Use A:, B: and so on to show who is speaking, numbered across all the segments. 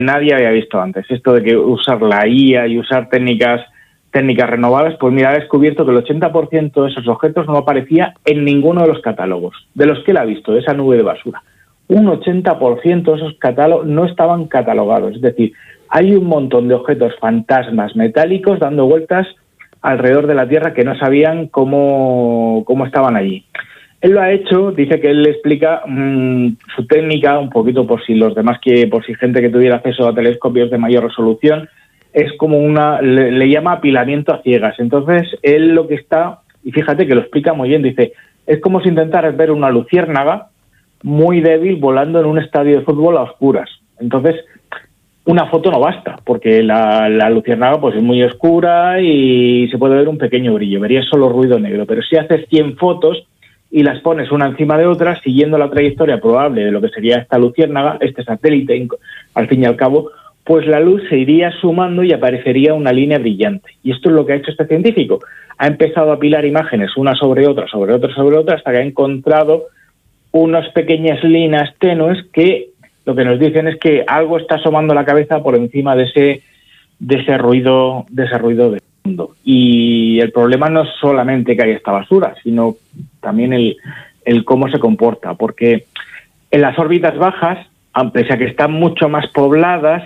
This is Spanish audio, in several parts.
A: nadie había visto antes. Esto de que usar la IA y usar técnicas renovables, pues mira, ha descubierto que el 80% de esos objetos no aparecía en ninguno de los catálogos, de los que él ha visto, de esa nube de basura. Un 80% de esos catálogos no estaban catalogados. Es decir, hay un montón de objetos fantasmas metálicos dando vueltas alrededor de la Tierra que no sabían cómo estaban allí. Él lo ha hecho, dice que él le explica su técnica, un poquito por si los demás, por si gente que tuviera acceso a telescopios de mayor resolución, es como le llama apilamiento a ciegas. Entonces, él lo que está, y fíjate que lo explica muy bien, dice, es como si intentaras ver una luciérnaga muy débil volando en un estadio de fútbol a oscuras. Entonces, una foto no basta, porque la luciérnaga pues es muy oscura y se puede ver un pequeño brillo, verías solo ruido negro. Pero si haces 100 fotos y las pones una encima de otra, siguiendo la trayectoria probable de lo que sería esta luciérnaga, este satélite, al fin y al cabo, pues la luz se iría sumando y aparecería una línea brillante. Y esto es lo que ha hecho este científico. Ha empezado a apilar imágenes una sobre otra, sobre otra, sobre otra, hasta que ha encontrado unas pequeñas líneas tenues que lo que nos dicen es que algo está asomando la cabeza por encima de ese ruido de fondo. Y el problema no es solamente que hay esta basura, sino también el cómo se comporta, porque en las órbitas bajas, pese a que están mucho más pobladas,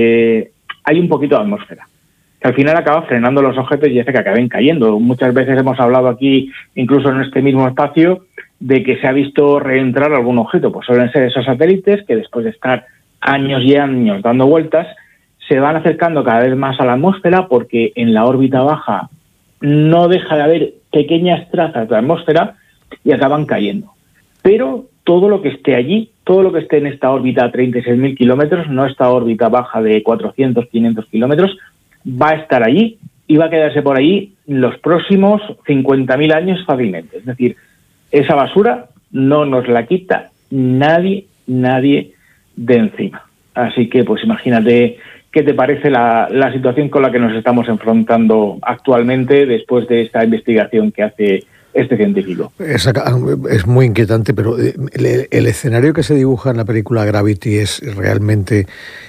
A: hay un poquito de atmósfera, que al final acaba frenando los objetos y hace que acaben cayendo. Muchas veces hemos hablado aquí, incluso en este mismo espacio, de que se ha visto reentrar algún objeto. Pues suelen ser esos satélites que después de estar años y años dando vueltas, se van acercando cada vez más a la atmósfera, porque en la órbita baja no deja de haber pequeñas trazas de atmósfera y acaban cayendo. Pero todo lo que esté allí, todo lo que esté en esta órbita a 36.000 kilómetros, no esta órbita baja de 400, 500 kilómetros, va a estar allí y va a quedarse por ahí los próximos 50.000 años fácilmente. Es decir, esa basura no nos la quita nadie de encima. Así que, pues imagínate qué te parece la situación con la que nos estamos enfrentando actualmente después de esta investigación que hace este científico.
B: Es muy inquietante, pero el escenario que se dibuja en la película Gravity es realmente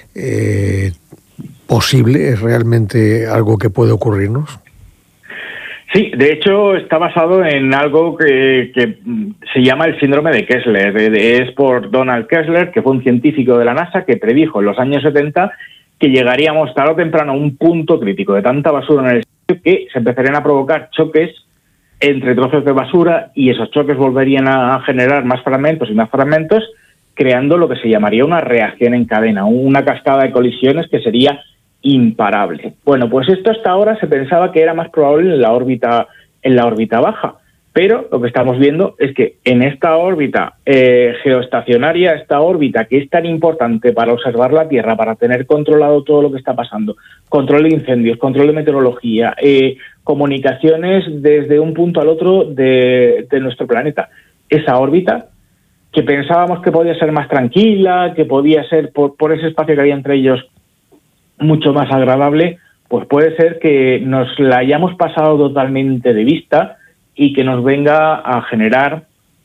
B: posible, es realmente algo que puede ocurrirnos.
A: Sí, de hecho está basado en algo que se llama el síndrome de Kessler. Es por Donald Kessler, que fue un científico de la NASA que predijo en los años 70 que llegaríamos tarde o temprano a un punto crítico de tanta basura en el espacio que se empezarían a provocar choques entre trozos de basura y esos choques volverían a generar más fragmentos y más fragmentos, creando lo que se llamaría una reacción en cadena, una cascada de colisiones que sería imparable. Bueno, pues esto hasta ahora se pensaba que era más probable en la órbita baja, pero lo que estamos viendo es que en esta órbita geoestacionaria, esta órbita que es tan importante para observar la Tierra, para tener controlado todo lo que está pasando, control de incendios, control de meteorología, comunicaciones desde un punto al otro de nuestro planeta, esa órbita que pensábamos que podía ser más tranquila, que podía ser por ese espacio que había entre ellos mucho más agradable, pues puede ser que nos la hayamos pasado totalmente de vista y que nos venga a generar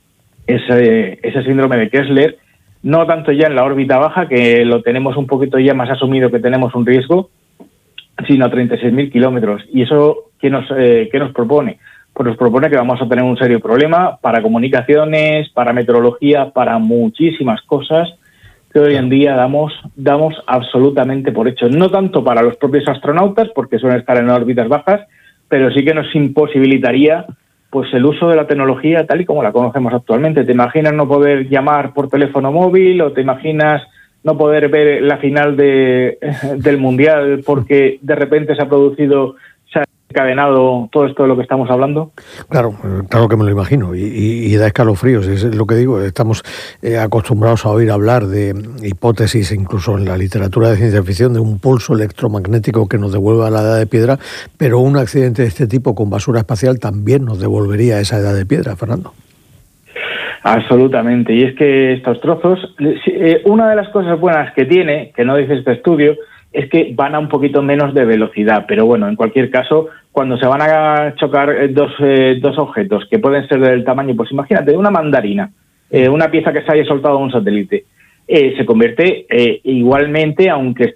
A: ese síndrome de Kessler, no tanto ya en la órbita baja, que lo tenemos un poquito ya más asumido que tenemos un riesgo, sino a 36.000 kilómetros. ¿Y eso qué nos propone? Pues nos propone que vamos a tener un serio problema para comunicaciones, para meteorología, para muchísimas cosas que hoy en día damos absolutamente por hecho. No tanto para los propios astronautas, porque suelen estar en órbitas bajas, pero sí que nos imposibilitaría pues el uso de la tecnología tal y como la conocemos actualmente. ¿Te imaginas no poder llamar por teléfono móvil o te imaginas no poder ver la final del Mundial porque de repente se ha encadenado todo esto de lo que estamos hablando?
B: Claro que me lo imagino y da escalofríos, es lo que digo. Estamos acostumbrados a oír hablar de hipótesis, incluso en la literatura de ciencia ficción, de un pulso electromagnético que nos devuelva a la edad de piedra, pero un accidente de este tipo con basura espacial también nos devolvería a esa edad de piedra, Fernando.
A: Absolutamente, y es que estos trozos, una de las cosas buenas que tiene, que no dice este estudio, es que van a un poquito menos de velocidad, pero bueno, en cualquier caso, cuando se van a chocar dos objetos que pueden ser del tamaño, pues imagínate, una mandarina, una pieza que se haya soltado a un satélite, se convierte igualmente, aunque